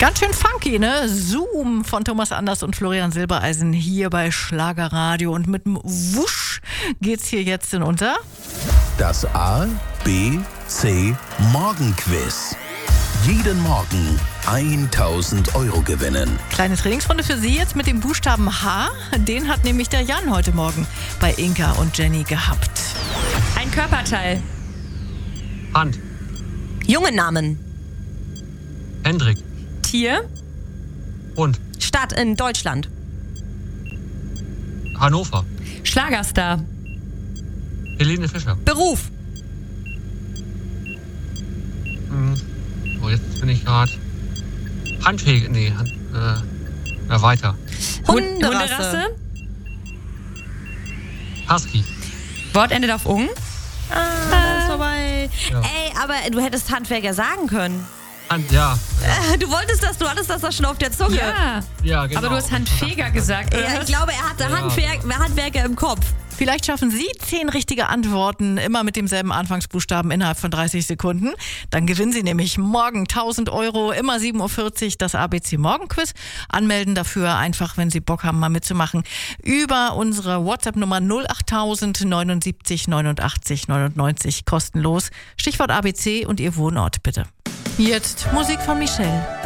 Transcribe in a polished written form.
Ganz schön funky, ne? Zoom von Thomas Anders und Florian Silbereisen hier bei Schlagerradio. Und mit dem Wusch geht's hier jetzt in unser... Das A, B, C Morgenquiz. Jeden Morgen 1.000 Euro gewinnen. Kleine Trainingsrunde für Sie jetzt mit dem Buchstaben H. Den hat nämlich der Jan heute Morgen bei Inka und Jenny gehabt. Ein Körperteil. Hand. Jungennamen. Hendrik. Tier. Hund. Stadt in Deutschland. Hannover. Schlagerstar. Helene Fischer. Beruf. So, jetzt bin ich gerade. Handfähig. Nee, weiter. Hunderasse. Husky. Wort endet auf ung. Das ist vorbei. Ja. Ey, aber du hättest Handwerker sagen können. Ja. Du hattest das doch schon auf der Zunge. Ja, genau. Aber du hast Handfeger gesagt. Ja, ich glaube, er hatte Handwerker im Kopf. Vielleicht schaffen Sie 10 richtige Antworten, immer mit demselben Anfangsbuchstaben innerhalb von 30 Sekunden. Dann gewinnen Sie nämlich morgen 1.000 Euro, immer 7.40 Uhr, das ABC Morgenquiz. Anmelden dafür einfach, wenn Sie Bock haben, mal mitzumachen, über unsere WhatsApp-Nummer 08000 79 89 99, kostenlos. Stichwort ABC und Ihr Wohnort, bitte. Jetzt Musik von Michelle.